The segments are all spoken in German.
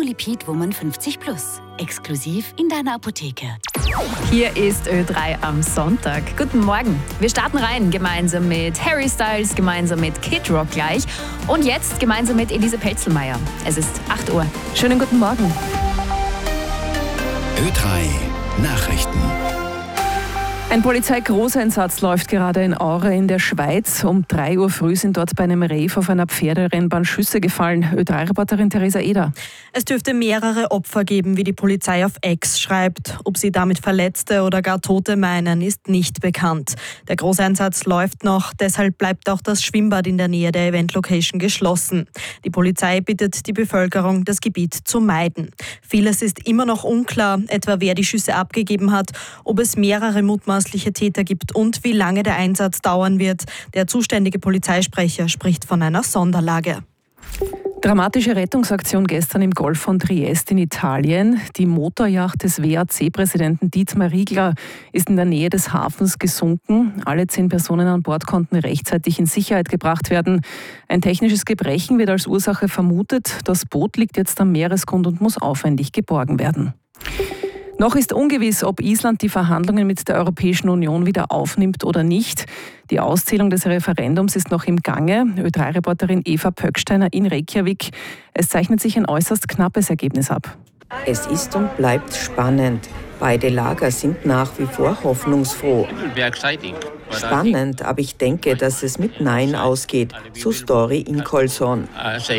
Phospholipid Woman 50 Plus. Exklusiv in deiner Apotheke. Hier ist Ö3 am Sonntag. Guten Morgen. Wir starten rein gemeinsam mit Harry Styles, gemeinsam mit Kid Rock gleich und jetzt gemeinsam mit Elise Pelzelmeier. Es ist 8 Uhr. Schönen guten Morgen. Ö3 Nachrichten. Ein Polizeigroßeinsatz läuft gerade in Aure in der Schweiz. Um 3 Uhr früh sind dort bei einem Rave auf einer Pferderennbahn Schüsse gefallen. Ö3-Reporterin Theresa Eder. Es dürfte mehrere Opfer geben, wie die Polizei auf X schreibt. Ob sie damit Verletzte oder gar Tote meinen, ist nicht bekannt. Der Großeinsatz läuft noch, deshalb bleibt auch das Schwimmbad in der Nähe der Event-Location geschlossen. Die Polizei bittet die Bevölkerung, das Gebiet zu meiden. Vieles ist immer noch unklar, etwa wer die Schüsse abgegeben hat, ob es mehrere mutmaßliche Täter gibt und wie lange der Einsatz dauern wird. Der zuständige Polizeisprecher spricht von einer Sonderlage. Dramatische Rettungsaktion gestern im Golf von Trieste in Italien. Die Motorjacht des WAC-Präsidenten Dietmar Riegler ist in der Nähe des Hafens gesunken. Alle 10 Personen an Bord konnten rechtzeitig in Sicherheit gebracht werden. Ein technisches Gebrechen wird als Ursache vermutet. Das Boot liegt jetzt am Meeresgrund und muss aufwendig geborgen werden. Noch ist ungewiss, ob Island die Verhandlungen mit der Europäischen Union wieder aufnimmt oder nicht. Die Auszählung des Referendums ist noch im Gange. Ö3-Reporterin Eva Pöcksteiner in Reykjavik. Es zeichnet sich ein äußerst knappes Ergebnis ab. Es ist und bleibt spannend. Beide Lager sind nach wie vor hoffnungsfroh. Spannend, aber ich denke, dass es mit Nein ausgeht, so Story in Colson.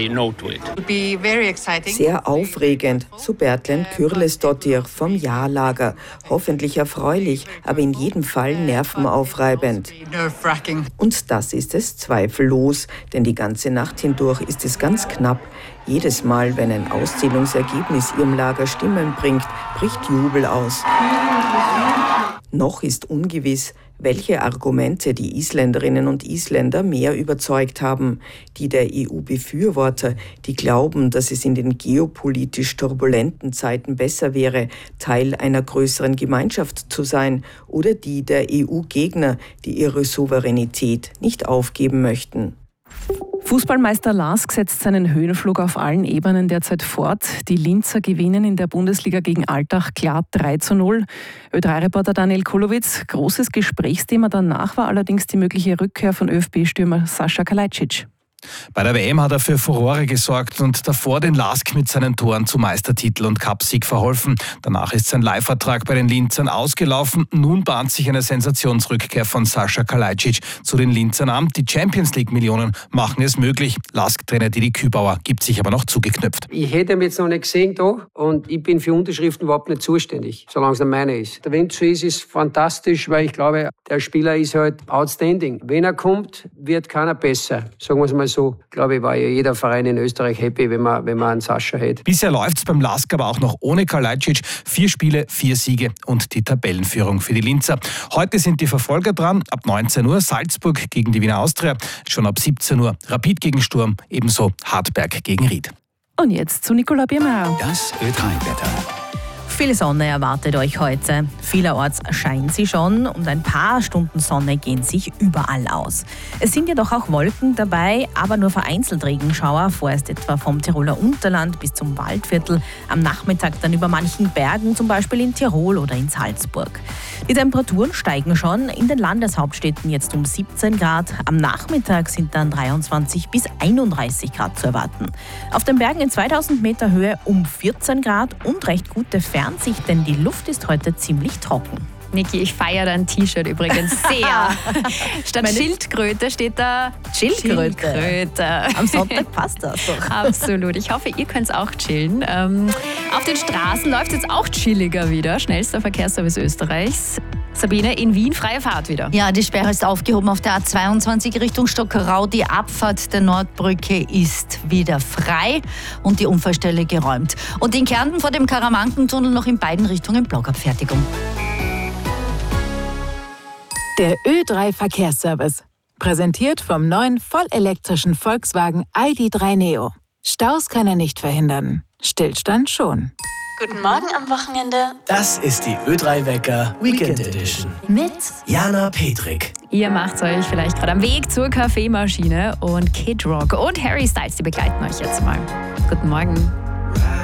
Sehr aufregend, so Bertlen Kürlesdottir vom Ja-Lager. Hoffentlich erfreulich, aber in jedem Fall nervenaufreibend. Und das ist es zweifellos, denn die ganze Nacht hindurch ist es ganz knapp. Jedes Mal, wenn ein Auszählungsergebnis ihrem Lager Stimmen bringt, bricht Jubel aus. Noch ist ungewiss, welche Argumente die Isländerinnen und Isländer mehr überzeugt haben. Die der EU-Befürworter, die glauben, dass es in den geopolitisch turbulenten Zeiten besser wäre, Teil einer größeren Gemeinschaft zu sein, oder die der EU-Gegner, die ihre Souveränität nicht aufgeben möchten. Fußballmeister LASK setzt seinen Höhenflug auf allen Ebenen derzeit fort. Die Linzer gewinnen in der Bundesliga gegen Altach klar 3:0. Ö3-Reporter Daniel Kulowitz, großes Gesprächsthema danach war allerdings die mögliche Rückkehr von ÖFB-Stürmer Sascha Kalajdzic. Bei der WM hat er für Furore gesorgt und davor den LASK mit seinen Toren zu Meistertitel und Cupsieg verholfen. Danach ist sein Leihvertrag bei den Linzern ausgelaufen. Nun bahnt sich eine Sensationsrückkehr von Sascha Kalajdzic zu den Linzern an. Die Champions-League-Millionen machen es möglich. LASK-Trainer Didi Kübauer gibt sich aber noch zugeknüpft. Ich hätte ihn jetzt noch nicht gesehen da und ich bin für Unterschriften überhaupt nicht zuständig, solange es nicht meine ist. Wenn es so ist, ist es fantastisch, weil ich glaube, der Spieler ist halt outstanding. Wenn er kommt, wird keiner besser, sagen wir es mal so, glaube ich, war ja jeder Verein in Österreich happy, wenn man einen Sascha hätte. Bisher läuft es beim LASK aber auch noch ohne Kalajdzic. 4 Spiele, 4 Siege und die Tabellenführung für die Linzer. Heute sind die Verfolger dran. Ab 19 Uhr Salzburg gegen die Wiener Austria. Schon ab 17 Uhr Rapid gegen Sturm. Ebenso Hartberg gegen Ried. Und jetzt zu Nicola Biermeier. Das Ö3-Wetter. Viel Sonne erwartet euch heute. Vielerorts scheint sie schon und ein paar Stunden Sonne gehen sich überall aus. Es sind jedoch auch Wolken dabei, aber nur vereinzelt Regenschauer, vorerst etwa vom Tiroler Unterland bis zum Waldviertel. Am Nachmittag dann über manchen Bergen, zum Beispiel in Tirol oder in Salzburg. Die Temperaturen steigen schon, in den Landeshauptstädten jetzt um 17 Grad. Am Nachmittag sind dann 23 bis 31 Grad zu erwarten. Auf den Bergen in 2000 Meter Höhe um 14 Grad und recht gute Fernsicht, denn die Luft ist heute ziemlich trocken. Niki, ich feiere dein T-Shirt übrigens sehr. Statt Schildkröte steht da Schildkröte. Am Sonntag passt das doch. Absolut. Ich hoffe, ihr könnt auch chillen. Auf den Straßen läuft es jetzt auch chilliger wieder. Schnellster Verkehrsservice Österreichs. Sabine, in Wien freie Fahrt wieder. Ja, die Sperre ist aufgehoben auf der A22 Richtung Stockerau. Die Abfahrt der Nordbrücke ist wieder frei und die Unfallstelle geräumt. Und in Kärnten vor dem Karawankentunnel noch in beiden Richtungen Blockabfertigung. Der Ö3 Verkehrsservice. Präsentiert vom neuen vollelektrischen Volkswagen ID.3 Neo. Staus kann er nicht verhindern. Stillstand schon. Guten Morgen am Wochenende. Das ist die Ö3-Wecker Weekend Edition. Mit Jana Petrik. Ihr macht euch vielleicht gerade am Weg zur Kaffeemaschine und Kid Rock und Harry Styles, die begleiten euch jetzt mal. Guten Morgen.